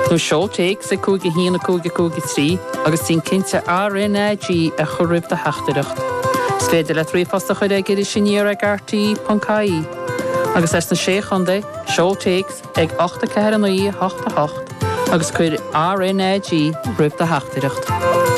nó seoltéig sa cúige híana cúige trí agus tín cinnte RNAG a choribh de heachtareacht. Sféidir le trífasta chuid ag idir siníar ag RT.caí. Agus na séchanda seoltéig ag 8 agus chuir RNAG ribh de heachtareacht.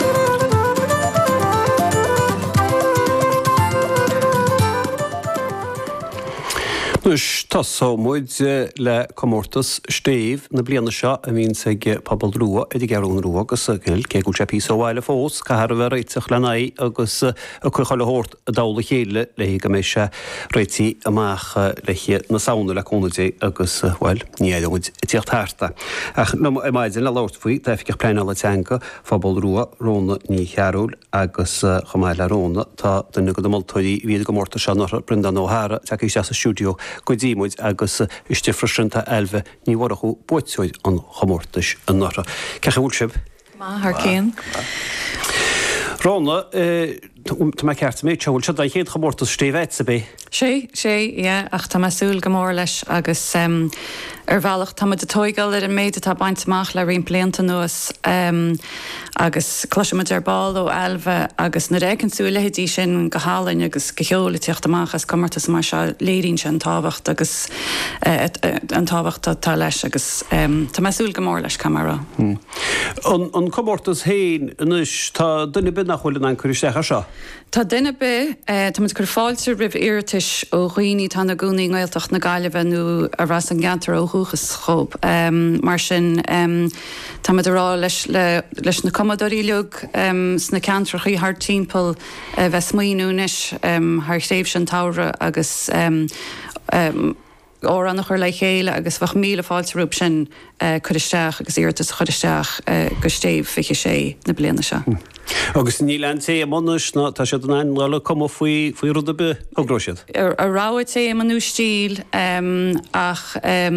Nus tá muid le comórtas Steve na bliana seo a bhíonn ag pobl rua ag gearún rua agus gil cé gúil sé pí óháile fós cahar bheith réiteach le naí agus a chuáil le hórt a dála chéile le go mé se réití amach leiche na saona le cónaidé agus bhil níiad tíochtáirta. Ach nó maidin le láirt faoi deifigh pleine le teanga pobl rua róna ní chearúil agus chomáile róna tá duna go moltóí bhíad go mórta se nach brindan óthra te sé sa stúdio go ddímuid agus iste frisanta elve ní bhharachú buitúid an chomórtais an nara. Cecha bhúil sib? Má, thar céan. Rána, tá me ceart méid teúil se chéad chomórtas Steve sa bé? sé, ach tá súil go mór leis agus bhealach tá de toigal ar an méid atá baintach le rion blianta nuas agus cloisiid ar ball ó elve agus na récinn súla hétí sin go hálainn agus go cheola tíocht amach as commartas mar se léirín se an táhacht agus an táhacht tá leis agus tá súil go mór leis camera. An comórtas héin inis tá duine bit nach chuil an chuiristecha seo? Tá duine be tá gur fáilte rih irtis ó chuoine tá na gúnaí gáilteach na gaiileh nó a ras an gantar ó thuchas chob. Mar sin tá rá leis na commodóí leog sna cantrachaí thar timppel bheith smaoinúnis th séh sin tára agus ó annach chuir le chéile agus bfach míle fáilterúp sin chuiristeach agus irtas chuiristeach go Steve fiche sé na bliana se. Agus ní lean té ammanus ná tá sé an einrála com faoi rud be ógróisiad. A ráid té manú stíl ach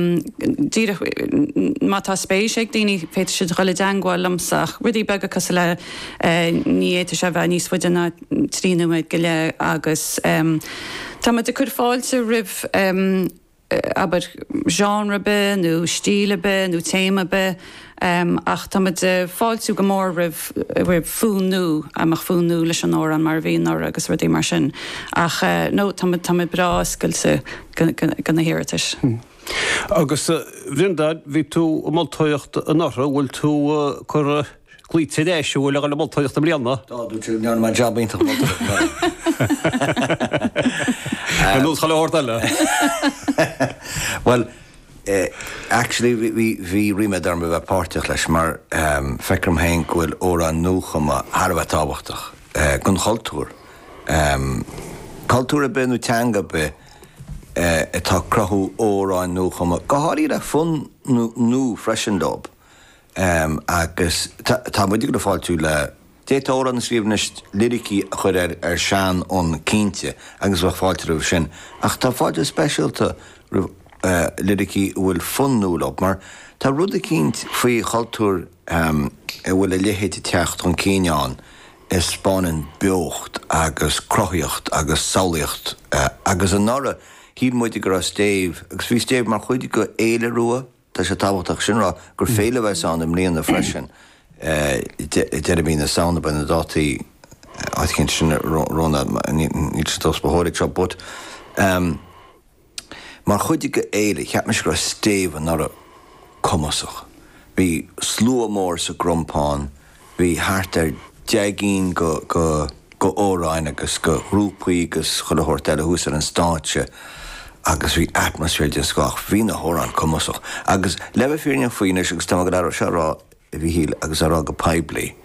má tá spéis ag daoine féidir si choile deangáil lamsach rudí bega cos le ní éidir se bheith níos fuidirna tríúid go le agus tá de chur fáilte rih aber genre be, nó stíle be, nó téma be, ach tá de fáilú go mór rih fúnú amach fúnú leis an óran mar bhíonar agus rudí mar sin. Ach nó tá bráscailse gan na hiiritas. Agus bhrindáid bhí tú moltóocht an nara bhfuil tú chur glíte éisio bhfuil le moltóocht am blianana? Tá dú tú near mar job intach moltóocht. Nú chaile hórt eile? Well, actually, we rimed ar me bheith páirteach leis mar fecram hain gohfuil óran núchama Harbheith tábhachtach gon cultúr. Cultúr a be nó teanga be tá crothú óran núchama. Gohaír a fun nú freisin-dób agus tá muidir go fáiltú le déit óran sríomhnist lyricí chuir ar sean ón cínte agus bheith fáilteú sin. Ach tá fáilte speisialta lyricí bhfuil funnúlop, mar tá rud a cínt faoi cultúr bhfuil a lehéite teacht an cíneán is spáin beocht agus crothaíocht agus saolaíocht agus an nara hír muide gur a Steve agus bhí Steve mar chuide go éile rua tá sé tábhachtach sin rá gur féile bheith an am líon na freisin de bhí na saona ban na dátaí cinn sin róna ní tos behoirigh seo bud mar chuide go éile cheap meis gur Steve an nara cumasach. Bhí slua mór sa grompáin, bhí thart ar deagín go óráin agus go rúpaí agus chud a thuirt eile hús ar an stáitse agus bhí atmosfér de scach bhí na hórán cumasach. Agus lebh fíorne faoine agus tá go ar se rá a bhí híl agus ará go peblií.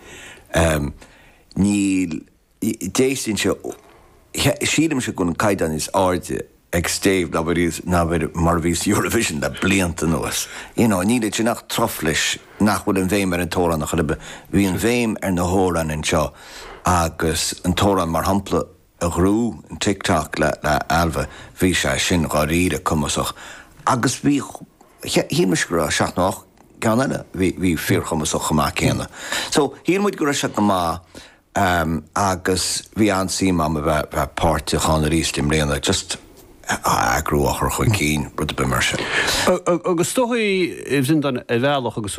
Níl déistín se sílim se gon caidan is áde ag Steve na mar vís Eurovision le blianta nuas. Níle sin nach troflis nach bhfuil an bhéim ar an tóran nach chuibe. Bhí an bhéim ar na hóran in seo agus an tóran mar hampla a grú an TikTok le alfa bhí sé sin gáíre cumasach. Agus bhí hí me gur seach nach gan eile bhí fíor chumasach chamá céanna. So hí muid gur se go má agus bhí ansí má bheith páirte chána rístim léana just agrú achar chuin cín rud a bimar se. Agus tóí sin an bhealach agus